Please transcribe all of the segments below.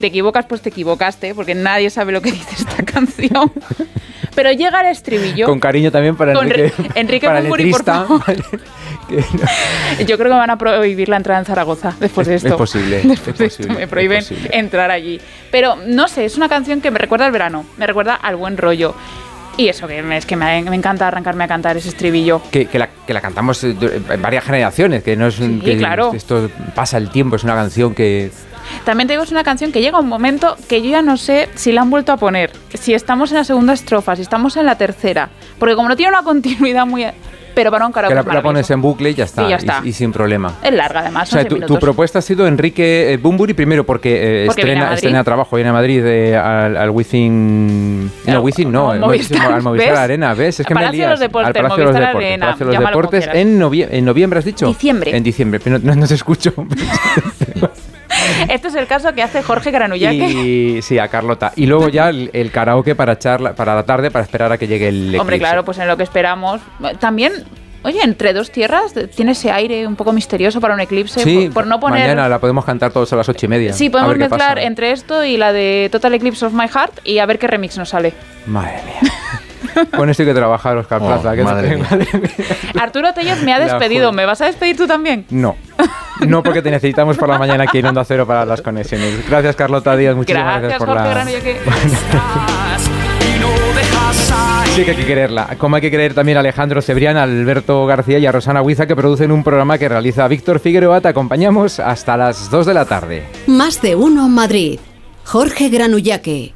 te equivocas, pues te equivocaste, porque nadie sabe lo que dice esta canción. Pero llega el estribillo. Con cariño también para Enrique para Bunbury, por favor. Vale. Yo creo que van a prohibir la entrada en Zaragoza después de esto. Es posible. Después de esto me prohíben entrar allí. Pero no sé, es una canción que me recuerda al verano, me recuerda al buen rollo. Y eso, es que me encanta arrancarme a cantar ese estribillo. Que la cantamos en varias generaciones, que no es claro. Esto pasa el tiempo, es una canción que... También te digo, es una canción que llega un momento que yo ya no sé si la han vuelto a poner, si estamos en la segunda estrofa, si estamos en la tercera, porque como no tiene una continuidad muy... Pero para un karaoke que la pones en bucle y ya está, y sin problema. Es larga además, o sea, tu propuesta ha sido Enrique Bunbury primero porque estrena trabajo, viene a Madrid al Wizzing... No, Wizzing no, al Movistar Arena, ¿ves? Es que Palacio me lías. Al Palacio de los Deportes en noviembre, ¿has dicho? Diciembre. En diciembre, pero no te escucho. Este es el caso que hace Jorge Granullaque. Y sí, a Carlota. Y luego ya el karaoke para la tarde, para esperar a que llegue el eclipse. Hombre, claro, pues en lo que esperamos. También, oye, Entre dos tierras tiene ese aire un poco misterioso para un eclipse. Sí, por no poner... mañana la podemos cantar todos a las 8:30. Sí, podemos mezclar entre esto y la de Total Eclipse of My Heart y a ver qué remix nos sale. Madre mía. Con esto hay que trabajar, Óscar Plaza. Madre mía. Arturo Tellez me ha despedido. ¿Me vas a despedir tú también? No, porque te necesitamos por la mañana aquí en Onda Cero para las conexiones. Gracias, Carlota Díaz. Muchísimas gracias por Jorge la... Granullaque. Sí que hay que quererla. Como hay que querer también a Alejandro Cebrián, a Alberto García y a Rosana Huiza, que producen un programa que realiza Víctor Figueroa. Te acompañamos hasta las 2 de la tarde. Más de uno Madrid. Jorge Granullaque.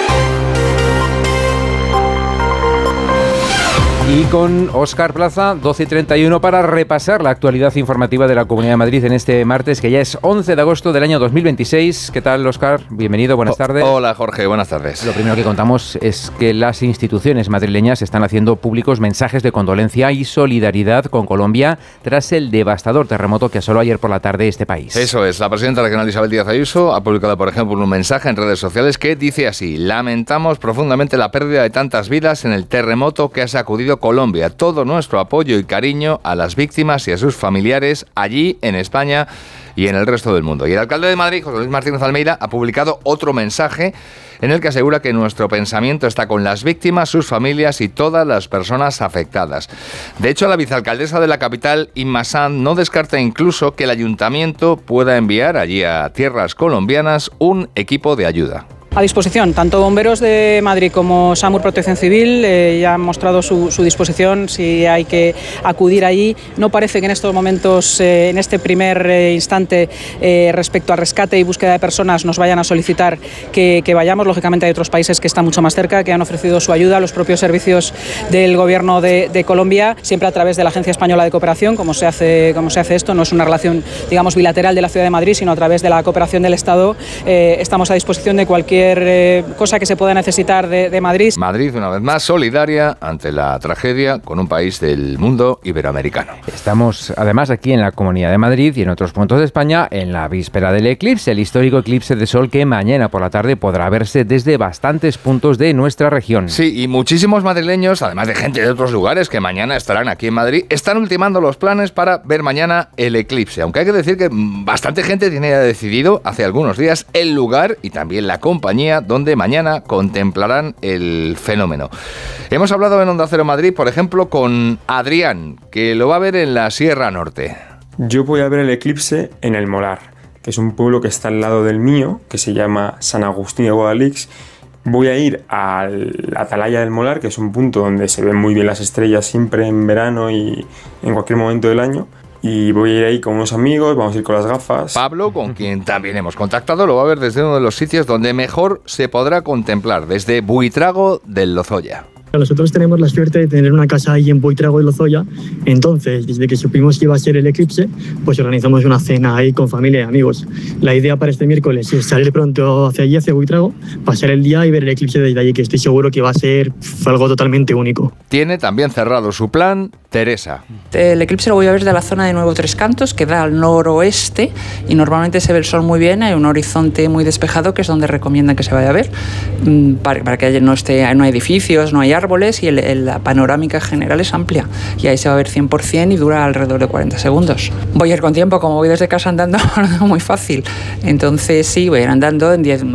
Y con Óscar Plaza, 12:31, para repasar la actualidad informativa de la Comunidad de Madrid en este martes, que ya es 11 de agosto del año 2026. ¿Qué tal, Óscar? Bienvenido, buenas tardes. Hola, Jorge, buenas tardes. Lo primero que contamos es que las instituciones madrileñas están haciendo públicos mensajes de condolencia y solidaridad con Colombia tras el devastador terremoto que asoló ayer por la tarde este país. Eso es, la presidenta regional Isabel Díaz Ayuso ha publicado, por ejemplo, un mensaje en redes sociales que dice así: lamentamos profundamente la pérdida de tantas vidas en el terremoto que ha sacudido Colombia. Todo nuestro apoyo y cariño a las víctimas y a sus familiares allí en España y en el resto del mundo. Y el alcalde de Madrid, José Luis Martínez Almeida, ha publicado otro mensaje en el que asegura que nuestro pensamiento está con las víctimas, sus familias y todas las personas afectadas. De hecho, la vicealcaldesa de la capital, Inma Sanz, no descarta incluso que el ayuntamiento pueda enviar allí a tierras colombianas un equipo de ayuda. A disposición, tanto Bomberos de Madrid como SAMUR Protección Civil ya han mostrado su disposición si hay que acudir allí. No parece que en estos momentos, en este primer instante, respecto al rescate y búsqueda de personas, nos vayan a solicitar que vayamos. Lógicamente hay otros países que están mucho más cerca, que han ofrecido su ayuda, los propios servicios del Gobierno de Colombia, siempre a través de la Agencia Española de Cooperación, como se hace esto. No es una relación, digamos, bilateral de la Ciudad de Madrid, sino a través de la cooperación del Estado. Estamos a disposición de cualquier cosa que se pueda necesitar de Madrid. Madrid, una vez más, solidaria ante la tragedia con un país del mundo iberoamericano. Estamos, además, aquí en la Comunidad de Madrid y en otros puntos de España, en la víspera del eclipse, el histórico eclipse de sol que mañana por la tarde podrá verse desde bastantes puntos de nuestra región. Sí, y muchísimos madrileños, además de gente de otros lugares que mañana estarán aquí en Madrid, están ultimando los planes para ver mañana el eclipse. Aunque hay que decir que bastante gente tiene ya decidido hace algunos días el lugar y también la compañía donde mañana contemplarán el fenómeno. Hemos hablado en Onda Cero Madrid, por ejemplo, con Adrián, que lo va a ver en la Sierra Norte. Yo voy a ver el eclipse en El Molar, que es un pueblo que está al lado del mío, que se llama San Agustín de Guadalix. Voy a ir a la Atalaya del Molar, que es un punto donde se ven muy bien las estrellas siempre en verano y en cualquier momento del año. Y voy a ir ahí con unos amigos, vamos a ir con las gafas. Pablo, con quien también hemos contactado, lo va a ver desde uno de los sitios donde mejor se podrá contemplar, desde Buitrago del Lozoya. Nosotros tenemos la suerte de tener una casa ahí en Buitrago de Lozoya, entonces desde que supimos que iba a ser el eclipse, pues organizamos una cena ahí con familia y amigos. La idea para este miércoles es salir pronto hacia allí, hacia Buitrago, pasar el día y ver el eclipse desde allí, que estoy seguro que va a ser algo totalmente único. Tiene también cerrado su plan Teresa. El eclipse lo voy a ver de la zona de Nuevo Tres Cantos, que da al noroeste, y normalmente se ve el sol muy bien, hay un horizonte muy despejado, que es donde recomiendan que se vaya a ver, para que no hay edificios, no hay árboles, y la panorámica general es amplia, y ahí se va a ver 100% y dura alrededor de 40 segundos. Voy a ir con tiempo, como voy desde casa andando, muy fácil, entonces sí, voy a ir andando en